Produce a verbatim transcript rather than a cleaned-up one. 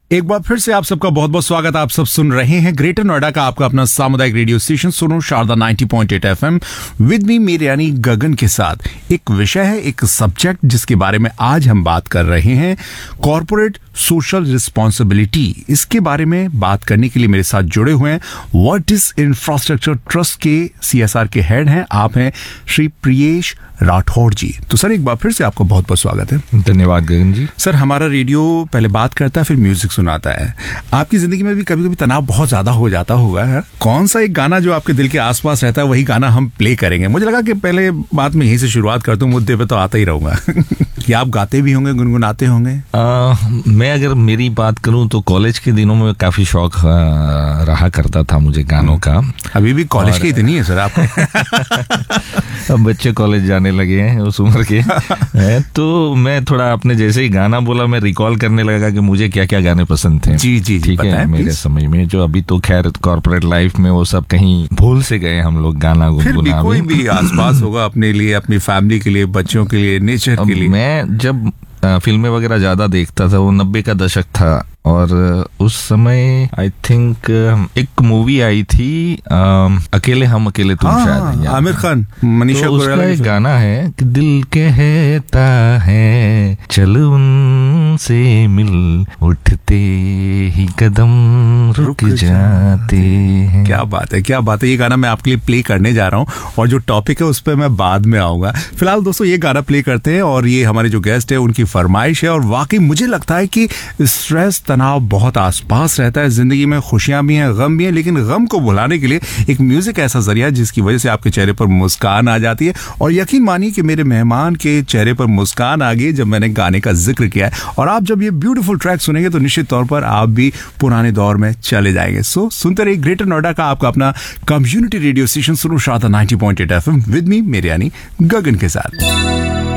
एक बार फिर से आप सबका बहुत बहुत स्वागत। आप सब सुन रहे हैं ग्रेटर नोएडा का आपका अपना सामुदायिक रेडियो स्टेशन सुनो शारदा नब्बे पॉइंट आठ एफएम विद मी मेरे यानी गगन के साथ। एक विषय है, एक सब्जेक्ट जिसके बारे में आज हम बात कर रहे हैं, कॉर्पोरेट सोशल रिस्पॉन्सिबिलिटी। इसके बारे में बात करने के लिए मेरे साथ जुड़े हुए हैं वर्टिस इंफ्रास्ट्रक्चर ट्रस्ट के सीएसआर के हेड हैं, आप हैं श्री प्रियेश राठौड़ जी। तो सर एक बार फिर से आपको बहुत बहुत स्वागत है। धन्यवाद गगन जी। सर हमारा रेडियो पहले बात करता है फिर म्यूजिक सुनाता है। आपकी जिंदगी में भी कभी कभी तनाव बहुत ज्यादा हो जाता होगा है? कौन सा एक गाना जो आपके दिल के आसपास रहता है वही गाना हम प्ले करेंगे? मुझे लगा कि पहले बात में यहीं से शुरुआत करता हूँ, मुद्दे पे तो आता ही रहूंगा कि आप गाते भी होंगे, गुनगुनाते होंगे। आ, मैं अगर मेरी बात करूं तो कॉलेज के दिनों में काफी शौक रहा करता था मुझे गानों का। अभी भी कॉलेज और... के इतनी है सर आप अब बच्चे कॉलेज जाने लगे हैं उस उम्र के है, तो मैं थोड़ा अपने जैसे ही गाना बोला मैं रिकॉल करने लगा कि मुझे क्या क्या गाने पसंद थे। जी जी ठीक है, मेरे समय में जो अभी तो खैर कॉर्पोरेट लाइफ में वो सब कहीं भूल से गए हम लोग गाना गुनगुना। कोई भी आसपास होगा अपने लिए, अपनी फैमिली के लिए, बच्चों के लिए, नेचर के लिए। मैं जब फिल्में वगैरह ज्यादा देखता था, वो नब्बे का दशक था और उस समय आई थिंक एक मूवी आई थी आ, अकेले हम अकेले तुम। हाँ, शायद आमिर खान, मनीषा तो उसका एक गाना है कि दिल कहता है चल उनसे मिल, उठते ही कदम रुक जाते हैं। क्या बात है, क्या बात है। ये गाना मैं आपके लिए प्ले करने जा रहा हूँ और जो टॉपिक है उस पर मैं बाद में आऊंगा। फिलहाल दोस्तों ये गाना प्ले करते हैं और ये हमारे जो गेस्ट है उनकी फरमाइश है। और वाकई मुझे लगता है कि स्ट्रेस, तनाव बहुत आसपास रहता है जिंदगी में। खुशियां भी हैं, गम भी हैं, लेकिन गम को भुलाने के लिए एक म्यूजिक ऐसा जरिया है जिसकी वजह से आपके चेहरे पर मुस्कान आ जाती है। और यकीन मानिए कि मेरे मेहमान के चेहरे पर मुस्कान आ गई जब मैंने गाने का जिक्र किया है। और आप जब ये ब्यूटीफुल ट्रैक सुनेंगे तो निश्चित तौर पर आप भी पुराने दौर में चले जाएंगे। सो सुनते रहिए ग्रेटर नोएडा का आपका अपना कम्युनिटी रेडियो स्टेशन सुनो शारदा नब्बे पॉइंट आठ एफएम विद मी मेरे यानी गगन के साथ।